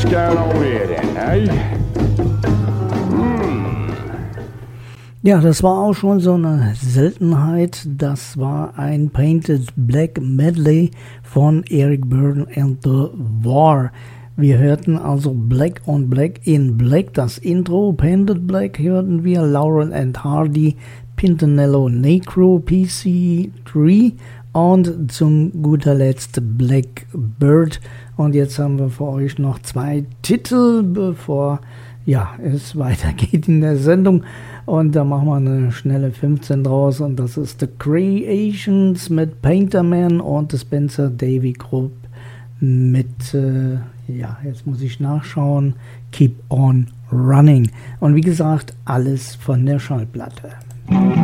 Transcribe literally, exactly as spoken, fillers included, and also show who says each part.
Speaker 1: What's going on here then, eh?
Speaker 2: Ja, das war auch schon so eine Seltenheit. Das war ein Painted Black Medley von Eric Burdon and the War. Wir hörten also Black on Black in Black, das Intro. Painted Black hörten wir Laurel and Hardy, Pintanello Necro, P C drei und zum guter Letzt Blackbird. Und jetzt haben wir für euch noch zwei Titel, bevor ja, es weitergeht in der Sendung. Und da machen wir eine schnelle fünfzehn draus. Und das ist The Creations mit Painterman und The Spencer Davy Group mit, äh, ja, jetzt muss ich nachschauen, Keep on Running. Und wie gesagt, alles von der Schallplatte.